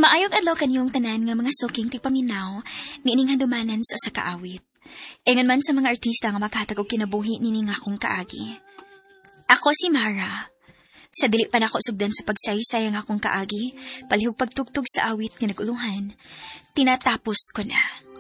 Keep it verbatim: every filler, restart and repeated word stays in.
Maayong adlaw kaniyong tanan nga mga suking tigpaminaw niining handumanan sa sa kaawit. Ingon man sa mga artista nga makahatag og kinabuhi nining akong kaagi. Ako si Mara. Sa dili pa nako sugdan sa pagsaysay ang akong kaagi, palihog pagtugtog sa awit nga naguluhan, tinatapos ko na.